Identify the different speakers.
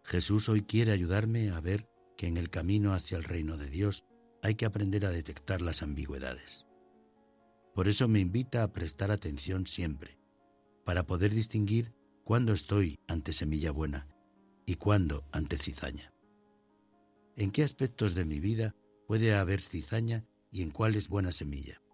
Speaker 1: Jesús hoy quiere ayudarme a ver que en el camino hacia el reino de Dios hay que aprender a detectar las ambigüedades. Por eso me invita a prestar atención siempre, para poder distinguir cuándo estoy ante semilla buena y cuándo ante cizaña. ¿En qué aspectos de mi vida puede haber cizaña y en cuáles buena semilla?